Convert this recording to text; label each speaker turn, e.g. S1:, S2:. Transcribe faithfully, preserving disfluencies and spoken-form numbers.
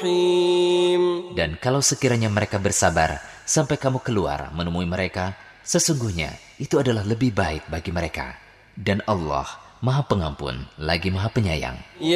S1: رحيم.
S2: Dan kalau sekiranya mereka bersabar sampai kamu keluar menemui mereka, sesungguhnya itu adalah lebih baik bagi mereka. Dan Allah Maha Pengampun lagi Maha Penyayang.